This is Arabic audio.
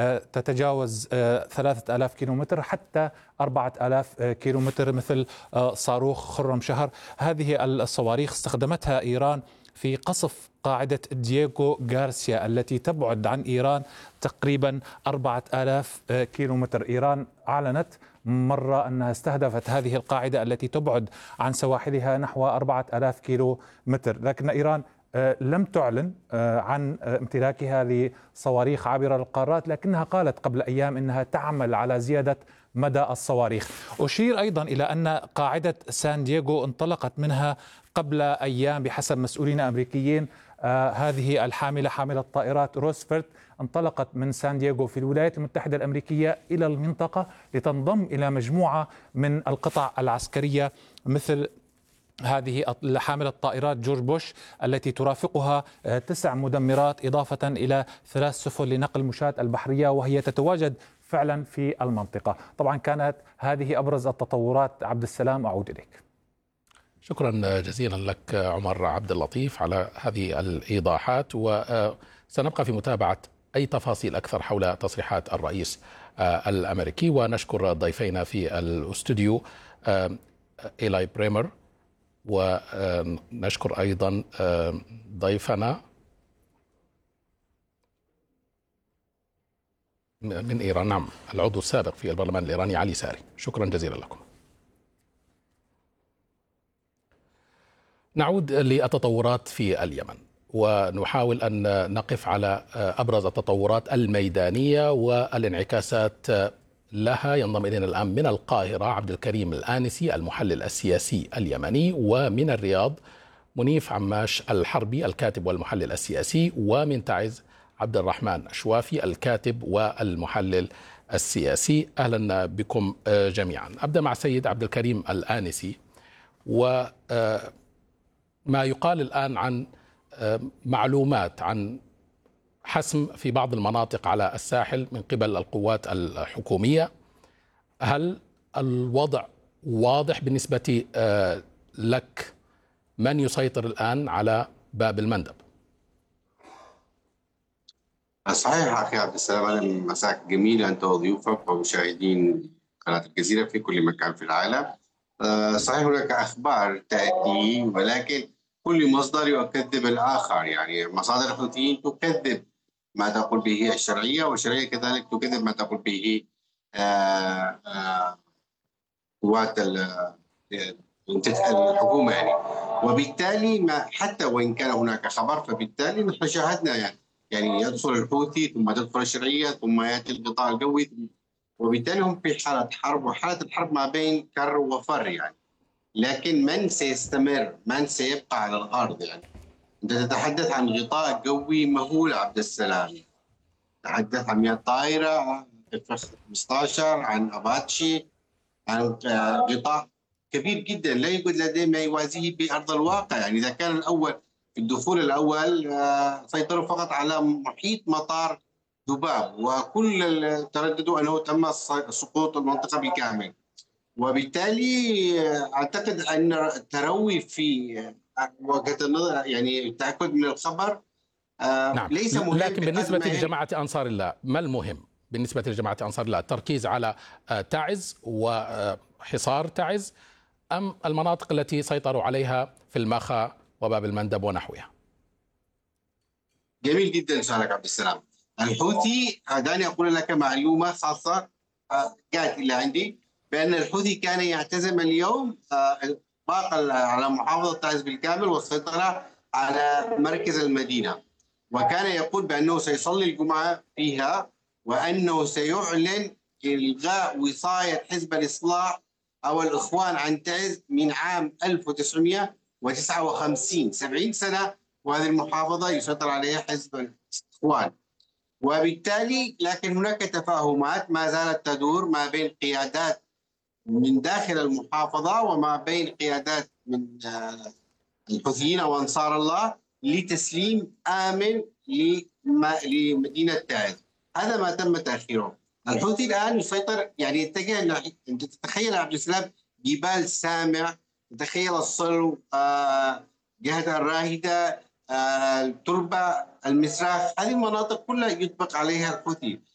تتجاوز 3000 كيلومتر حتى 4000 كيلومتر، مثل صاروخ خرم شهر. هذه الصواريخ استخدمتها إيران في قصف قاعدة دييغو غارسيا التي تبعد عن إيران تقريبا 4000 كيلومتر. إيران أعلنت مرة أنها استهدفت هذه القاعدة التي تبعد عن سواحلها نحو 4000 كيلو متر، لكن إيران لم تعلن عن امتلاكها لصواريخ عابرة للقارات، لكنها قالت قبل أيام أنها تعمل على زيادة مدى الصواريخ. أشير أيضا إلى أن قاعدة سان دييغو انطلقت منها قبل أيام بحسب مسؤولين أمريكيين هذه الحاملة، حاملة طائرات روزفلت، انطلقت من سان دييغو في الولايات المتحدة الأمريكية إلى المنطقة لتنضم إلى مجموعة من القطع العسكرية، مثل هذه حاملة طائرات جورج بوش التي ترافقها 9 مدمرات إضافة إلى 3 سفن لنقل المشاة البحرية، وهي تتواجد فعلا في المنطقة. طبعا كانت هذه أبرز التطورات. عبد السلام، أعود إليك. شكرا جزيلا لك عمر عبد اللطيف على هذه الإيضاحات، وسنبقى في متابعة أي تفاصيل أكثر حول تصريحات الرئيس الأمريكي. ونشكر ضيفينا في الاستوديو إيلاي بريمر، ونشكر أيضا ضيفنا من إيران، نعم، العضو السابق في البرلمان الإيراني علي ساري. شكرا جزيلا لكم. نعود للتطورات في اليمن، ونحاول أن نقف على أبرز التطورات الميدانية والانعكاسات لها. ينضم إلينا الآن من القاهرة عبد الكريم الآنسي المحلل السياسي اليمني، ومن الرياض منيف عماش الحربي الكاتب والمحلل السياسي، ومن تعز عبد الرحمن الشوافي الكاتب والمحلل السياسي. أهلا بكم جميعا. أبدأ مع سيد عبد الكريم الآنسي، وما يقال الآن عن معلومات عن حسم في بعض المناطق على الساحل من قبل القوات الحكومية. هل الوضع واضح بالنسبة لك؟ من يسيطر الآن على باب المندب؟ صحيح أخي عبد السلام، أهلا، مساك جميل أنت وضيوفك ومشاهدين قناة الجزيرة في كل مكان في العالم. صحيح هناك أخبار تأتي، ولكن كل مصدر يكذب الآخر. يعني مصادر الحوثيين تكذب ما تقول به الشرعية، والشرعية كذلك تكذب ما تقول به قوات الحكومة. يعني وبالتالي ما حتى وإن كان هناك خبر، فبالتالي نحن شاهدنا يعني يدخل الحوثي ثم تدخل الشرعية ثم يأتي القطاع القوي، وبالتالي هم في حالة حرب، وحالة الحرب ما بين كر وفر. يعني لكن من سيستمر، من سيبقى على الأرض؟ يعني أنت تتحدث عن غطاء قوي مهول عبد السلام، تتحدث عن 100 طائرة F-15، عن أباتشي، عن غطاء كبير جدا لا يوجد لديه ما يوازيه بأرض الواقع. يعني إذا كان الأول في الدخول الأول سيطروا فقط على محيط مطار ذباب، وكل ترددوا أنه تم سقوط المنطقة بالكامل. وبالتالي أعتقد أن التروي في وجهة النظر، يعني التأكد من الخبر نعم. ليس مهم. لكن بالنسبة لجماعة أنصار الله، ما المهم بالنسبة لجماعة أنصار الله؟ التركيز على تعز وحصار تعز، أم المناطق التي سيطروا عليها في المخا وباب المندب ونحوها؟ جميل جدا سؤالك عبد السلام. الحوثي، دعني أقول لك معلومة خاصة جاءت إلى عندي، بأن الحوثي كان يعتزم اليوم إطلاق على محافظة تعز بالكامل والسيطرة على مركز المدينة، وكان يقول بأنه سيصلي الجمعة فيها، وأنه سيعلن إلغاء وصاية حزب الإصلاح أو الإخوان عن تعز من عام 1959، 70 سنة وهذه المحافظة يسيطر عليها حزب الإخوان. وبالتالي لكن هناك تفاهمات ما زالت تدور ما بين قيادات من داخل المحافظة وما بين قيادات من الحوثيين وأنصار الله لتسليم آمن لمدينة تعز. هذا ما تم تأخيره. الحوثي الآن يسيطر، يعني يتجه أنت تتخيل عبد السلام جبال سامع، تتخيل الصلو، جهة الراهدة، التربة، المسراح، هذه المناطق كلها يطبق عليها الحوثي.